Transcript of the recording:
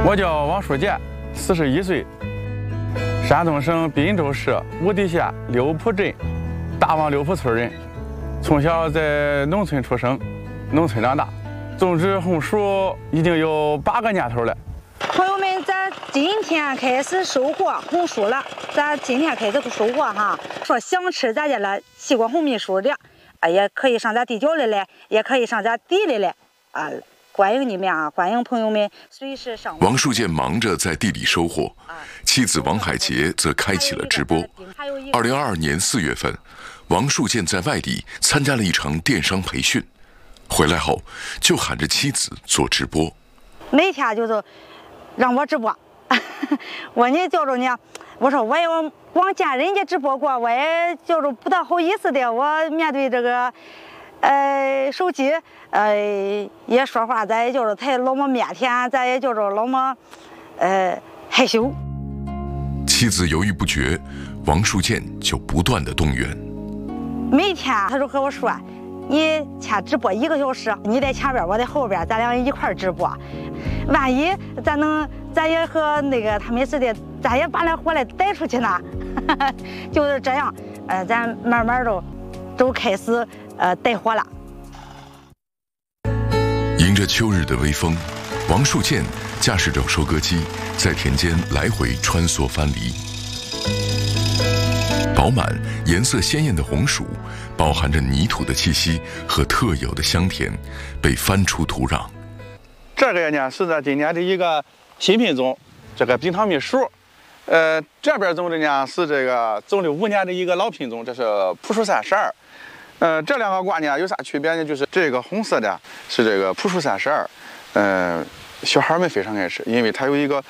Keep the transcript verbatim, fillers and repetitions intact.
我叫王树建，四十一岁，山东省滨州市武底县六堡镇大王六堡村人。从小在农村出生，农村长大，种植红薯已经有八个年头了。 朋友们，咱今天开始收获红薯了，咱今天开始收获哈。说想吃咱家的西瓜红米薯的，啊，也可以上咱地窖里来，也可以上咱地里来，啊。欢迎你们啊！欢迎朋友们随时上。 王树建忙着在地里收获，妻子王海杰则开启了直播。二零二二年四月份，王树建在外地参加了一场电商培训，回来后就喊着妻子做直播。 每天就是让我直播，我呢叫着呢，我说我也光见人家直播过，我也叫着不大好意思的，我面对这个。呃，手机，呃，也说话，咱也就是太老么腼腆，咱也就是老么，呃，害羞。 妻子犹豫不决，王树建就不断的动员。 每天他就和我说：“你先直播一个小时，你在前边，我在后边，咱俩一块直播。万一咱能，咱也和那个他们似的，咱也把那货来带出去呢。就是这样，呃，咱慢慢都都开始。”呃，带货了。 迎着秋日的微风，王树建驾驶着收割机在田间来回穿梭翻犁。饱满、颜色鲜艳的红薯，饱含着泥土的气息和特有的香甜，被翻出土壤。 这个呢是咱今年的一个新品种，这个冰糖蜜薯。呃，这边种的呢是这个种了五年的一个老品种，这是蒲树三十二。呃，这两个瓜呢有啥区别呢？就是这个红色的是这个蒲树三十二，嗯、呃，小孩们非常爱吃，因为它有一个